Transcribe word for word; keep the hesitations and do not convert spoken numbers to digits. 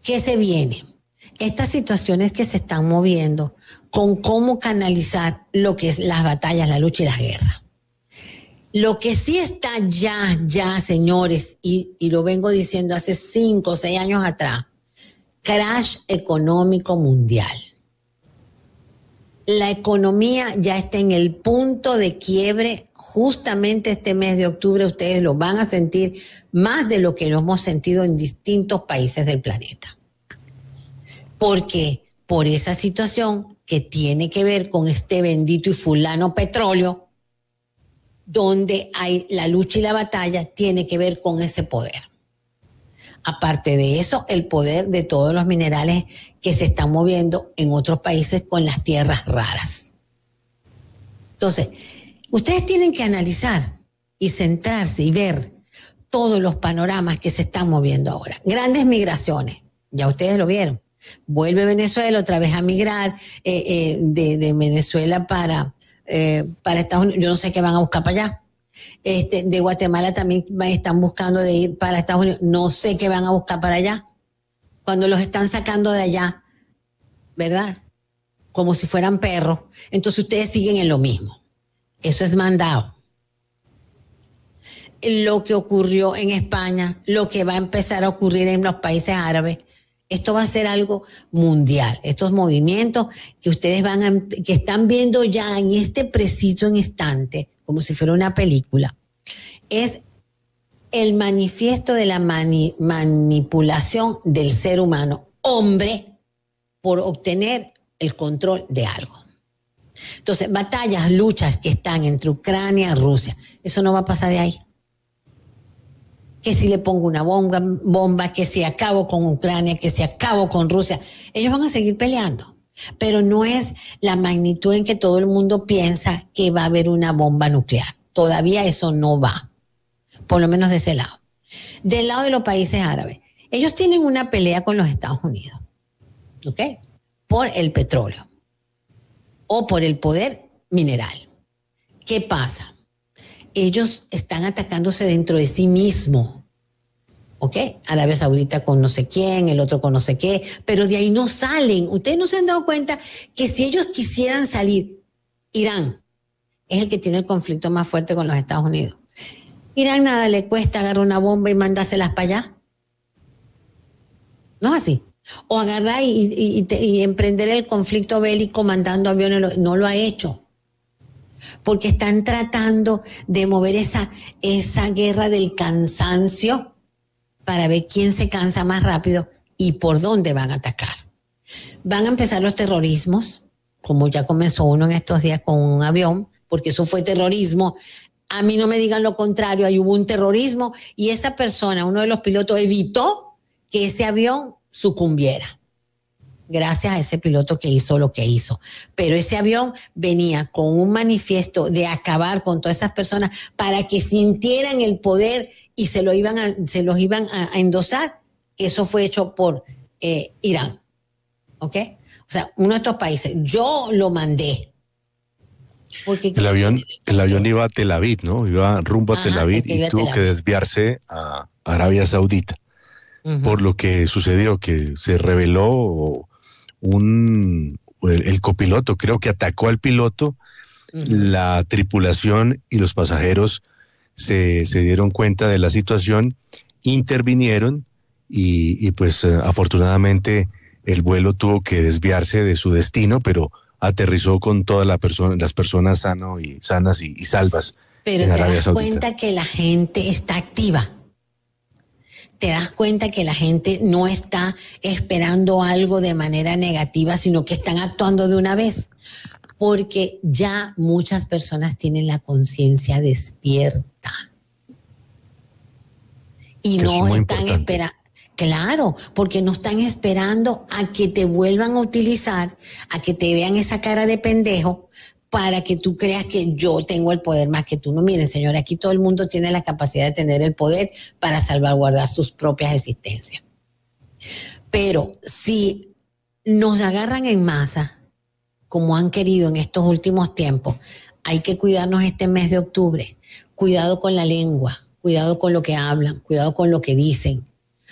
¿Qué se viene? Estas situaciones que se están moviendo con cómo canalizar lo que es las batallas, la lucha y las guerras. Lo que sí está ya, ya, señores, y, y lo vengo diciendo hace cinco o seis años atrás, crash económico mundial. La economía ya está en el punto de quiebre. Justamente este mes de octubre ustedes lo van a sentir más de lo que lo hemos sentido en distintos países del planeta. ¿Por qué? Por esa situación que tiene que ver con este bendito y fulano petróleo, donde hay la lucha y la batalla, tiene que ver con ese poder. Aparte de eso, el poder de todos los minerales que se están moviendo en otros países con las tierras raras. Entonces, ustedes tienen que analizar y centrarse y ver todos los panoramas que se están moviendo ahora. Grandes migraciones, ya ustedes lo vieron. Vuelve Venezuela otra vez a migrar eh, eh, de, de Venezuela para, eh, para Estados Unidos. Yo no sé qué van a buscar para allá. Este, de Guatemala también están buscando de ir para Estados Unidos. No sé qué van a buscar para allá. Cuando los están sacando de allá, ¿verdad? Como si fueran perros. Entonces ustedes siguen en lo mismo. Eso es mandado. Lo que ocurrió en España, lo que va a empezar a ocurrir en los países árabes, esto va a ser algo mundial. Estos movimientos que ustedes van a, que están viendo ya en este preciso instante, como si fuera una película, es el manifiesto de la mani, manipulación del ser humano, hombre, por obtener el control de algo. Entonces, batallas, luchas que están entre Ucrania y Rusia, eso no va a pasar de ahí. Que si le pongo una bomba, bomba, que si acabo con Ucrania, que si acabo con Rusia, ellos van a seguir peleando. Pero no es la magnitud en que todo el mundo piensa que va a haber una bomba nuclear. Todavía eso no va, por lo menos de ese lado. Del lado de los países árabes, ellos tienen una pelea con los Estados Unidos, ¿ok? Por el petróleo o por el poder mineral. ¿Qué pasa? Ellos están atacándose dentro de sí mismos, ¿ok? Arabia Saudita con no sé quién, el otro con no sé qué, pero de ahí no salen. Ustedes no se han dado cuenta que si ellos quisieran salir, Irán es el que tiene el conflicto más fuerte con los Estados Unidos. Irán nada le cuesta agarrar una bomba y mandárselas para allá. No es así. O agarrar y, y, y, y emprender el conflicto bélico mandando aviones, no lo ha hecho. Porque están tratando de mover esa, esa guerra del cansancio para ver quién se cansa más rápido y por dónde van a atacar. Van a empezar los terrorismos, como ya comenzó uno en estos días con un avión, porque eso fue terrorismo. A mí no me digan lo contrario, ahí hubo un terrorismo y esa persona, uno de los pilotos, evitó que ese avión sucumbiera. Gracias a ese piloto que hizo lo que hizo. Pero ese avión venía con un manifiesto de acabar con todas esas personas para que sintieran el poder y se lo iban a, se los iban a, a endosar, que eso fue hecho por eh, Irán. ¿Ok? O sea, uno de estos países. Yo lo mandé. Porque el avión, el avión iba a Tel Aviv, ¿no? Iba rumbo a Ajá, Tel Aviv y tuvo que desviarse a Arabia Saudita. Uh-huh. Por lo que sucedió, que se reveló un el, el copiloto, creo que atacó al piloto, uh-huh. La tripulación y los pasajeros se, se dieron cuenta de la situación, intervinieron y, y pues uh, afortunadamente el vuelo tuvo que desviarse de su destino, pero aterrizó con todas la persona, las personas sano y, sanas y, y salvas. Pero te das cuenta que la gente está activa. Te das cuenta que la gente no está esperando algo de manera negativa, sino que están actuando de una vez. Porque ya muchas personas tienen la conciencia despierta. Y que no están esperando. Claro, porque no están esperando a que te vuelvan a utilizar, a que te vean esa cara de pendejo para que tú creas que yo tengo el poder más que tú. No, miren, señora, aquí todo el mundo tiene la capacidad de tener el poder para salvaguardar sus propias existencias. Pero si nos agarran en masa, como han querido en estos últimos tiempos, hay que cuidarnos este mes de octubre. Cuidado con la lengua, cuidado con lo que hablan, cuidado con lo que dicen.